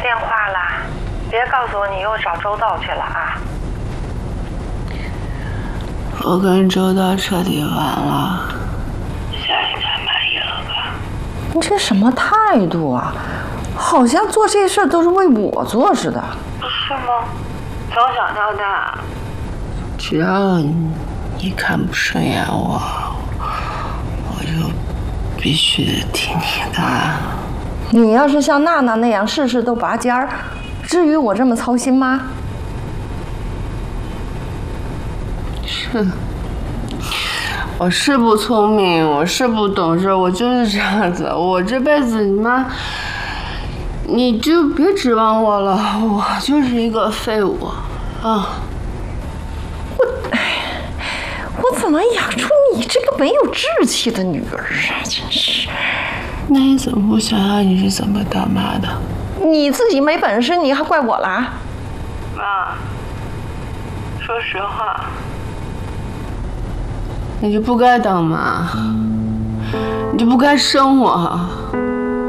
电话啦，别告诉我你又找周道去了啊！ 我跟周道彻底完了，下应该满意了吧？ 你这什么态度啊？好像做这事都是为我做似的。 是吗？从小到大， 只要你看不顺眼我就必须得听你的。 你要是像娜娜那样事事都拔尖儿，至于我这么操心吗？ 是，我是不聪明，我是不懂事，我就是这样子。我这辈子你就别指望我了，我就是一个废物啊！ 我怎么养出你这个没有志气的女儿啊！真是。 那你怎么不想想你是怎么当妈的？ 你自己没本事，你还怪我啦？ 妈，说实话， 你就不该当妈，你就不该生我。